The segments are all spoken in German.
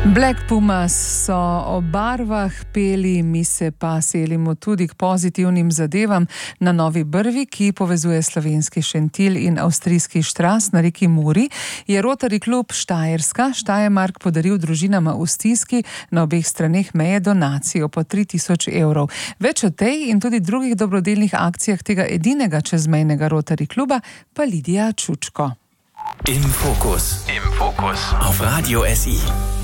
Black Pumas so o barvah peli, mi se pa selimo tudi k pozitivnim zadevam na Novi Brvi, ki povezuje slovenski Šentilj in avstrijski Štras na reki Muri, je Rotary klub Štajerska Steiermark podaril družinama v stiski na obeh straneh meje donacijo po 3000 evrov. Več o tej in tudi drugih dobrodelnih akcijah tega edinega čezmejnega Rotary kluba pa Lidija Čučko. Im Fokus auf Radio SI.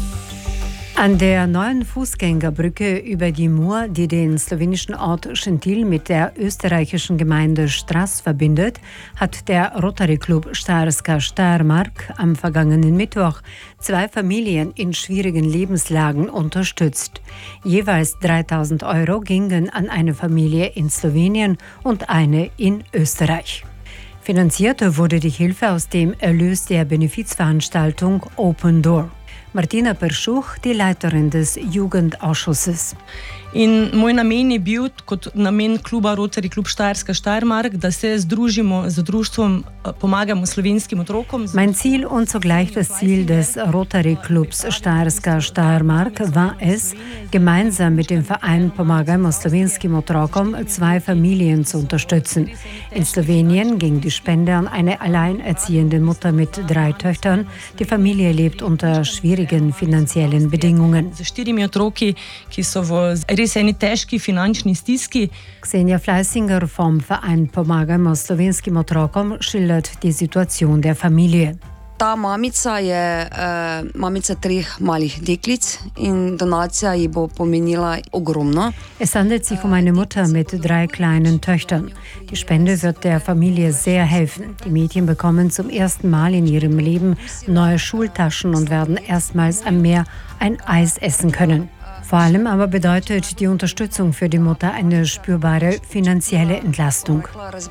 An der neuen Fußgängerbrücke über die Mur, die den slowenischen Ort Šentilj mit der österreichischen Gemeinde Štras verbindet, hat der Rotary Club Steierska Steiermark am vergangenen Mittwoch 2 Familien in schwierigen Lebenslagen unterstützt. Jeweils 3000 Euro gingen an eine Familie in Slowenien und eine in Österreich. Finanziert wurde die Hilfe aus dem Erlös der Benefizveranstaltung Open Door. Martina Peršuh, die Leiterin des Jugendausschusses. In moj namen je bil, kot namen kluba Rotary Klub Štajerska Steiermark, da se združimo z društvom Pomagamo slovenskim otrokom. Mein Ziel und zugleich das Ziel des Rotary Clubs Steierska Steiermark war es, gemeinsam mit dem Verein Pomagamo slovenskim otrokom 2 Familien zu unterstützen. In Slowenien ging die Spende an eine alleinerziehende Mutter mit 3 Töchtern. Die Familie lebt unter schwierigen finanziellen Bedingungen. Z 4 otroki, ki so v res eni težki finančni stiski. Xenia Fleissinger vom Verein Pomagamo slovenskim otrokom schildert die Situation der Familie. Ta mamica je mamica 3 malih deklic in donacija ji bo pomenila ogromno. Es handelt sich um eine Mutter mit 3 kleinen Töchtern. Die Spende wird der Familie sehr helfen. Die Mädchen bekommen zum ersten Mal in ihrem Leben neue Schultaschen und werden erstmals am Meer ein Eis essen können. Vor allem aber bedeutet die Unterstützung für die Mutter eine spürbare finanzielle Entlastung.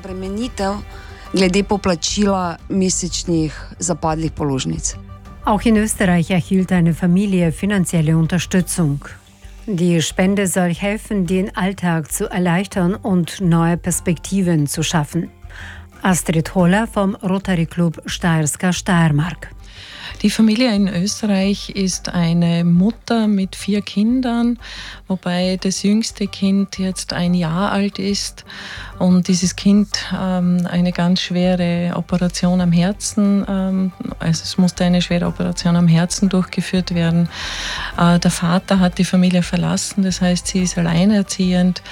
Glede poplačila mesečnih zapadlih položnic. Auch in Österreich erhielt eine Familie finanzielle Unterstützung. Die Spende soll helfen, den Alltag zu erleichtern und neue Perspektiven zu schaffen. Astrid Holler vom Rotary Club Steierska Steiermark. Die Familie in Österreich ist eine Mutter mit 4 Kindern, wobei das jüngste Kind jetzt 1 Jahr alt ist und dieses Kind eine ganz schwere Operation am Herzen, also es musste eine schwere Operation am Herzen durchgeführt werden. Der Vater hat die Familie verlassen, das heißt, sie ist alleinerziehend,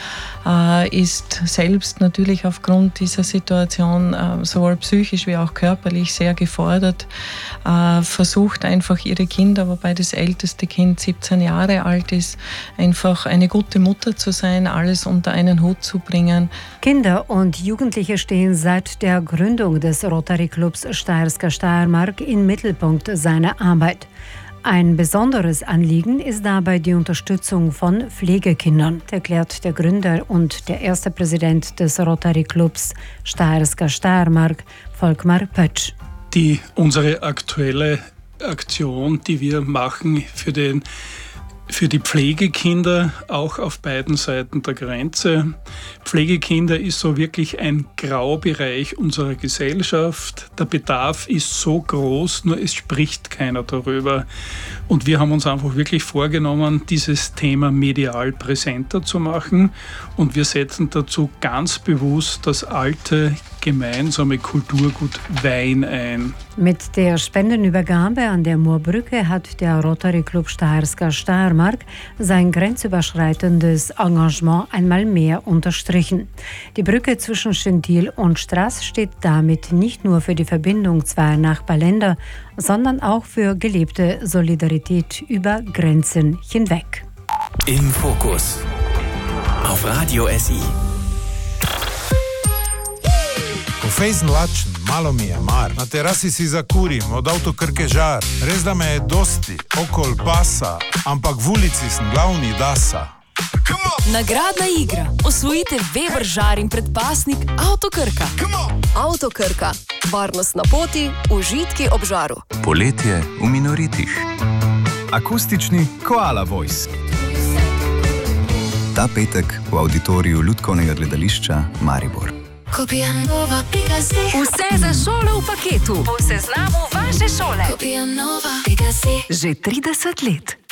ist selbst natürlich aufgrund dieser Situation sowohl psychisch wie auch körperlich sehr gefordert, versucht einfach ihre Kinder, wobei das älteste Kind 17 Jahre alt ist, einfach eine gute Mutter zu sein, alles unter einen Hut zu bringen. Kinder und Jugendliche stehen seit der Gründung des Rotary Clubs Steierska Steiermark im Mittelpunkt seiner Arbeit. Ein besonderes Anliegen ist dabei die Unterstützung von Pflegekindern, erklärt der Gründer und der erste Präsident des Rotary Clubs Steierska Steiermark, Volkmar Pötsch. Unsere aktuelle Aktion, die wir machen für die Pflegekinder, auch auf beiden Seiten der Grenze. Pflegekinder ist so wirklich ein Graubereich unserer Gesellschaft. Der Bedarf ist so groß, nur es spricht keiner darüber. Und wir haben uns einfach wirklich vorgenommen, dieses Thema medial präsenter zu machen. Und wir setzen dazu ganz bewusst das alte gemeinsame Kulturgut Wein ein. Mit der Spendenübergabe an der Murbrücke hat der Rotary Club Steierska Steiermark sein grenzüberschreitendes Engagement einmal mehr unterstrichen. Die Brücke zwischen Šentilj und Štras steht damit nicht nur für die Verbindung zweier Nachbarländer, sondern auch für gelebte Solidarität über Grenzen hinweg. Im Fokus auf Radio SI. Ko fejzen lačen, malo mi je mar. Na terasi si zakurim, od avtokrke žar. Res da me je dosti, okol pasa, ampak v ulici sem glavni dasa. Nagradna igra. Osvojite Weber žar in predpasnik Avtokrka. Avtokrka. Varnost na poti, užitki ob žaru. Poletje v minoritih. Akustični Koala Voice. Ta petek v auditoriju Lutkovnega gledališča Maribor. Vse za šolo v paketu. Po seznamu vaše šole. Že 30 let.